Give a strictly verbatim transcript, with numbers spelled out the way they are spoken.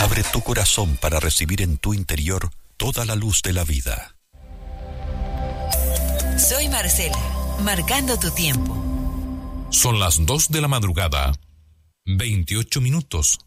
Abre tu corazón para recibir en tu interior toda la luz de la vida. Soy Marcela, marcando tu tiempo. Son las dos de la madrugada, veintiocho minutos.